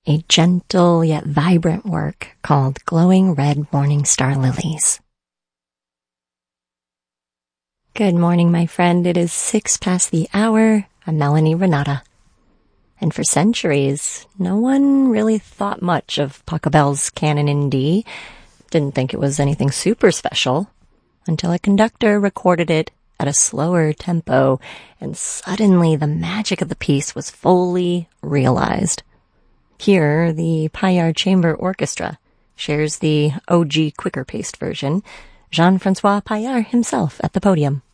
a gentle yet vibrant work called Glowing Red Morning Star Lilies. Good morning, my friend. It is 6 past the hour. I'm Melanie Renata. And for centuries, no one really thought much of Pachelbel's Canon in D. Didn't think it was anything super special until a conductor recorded it at a slower tempo, and suddenly the magic of the piece was fully realized. Here, the Paillard Chamber Orchestra shares the OG quicker-paced version, Jean-Francois Paillard himself at the podium.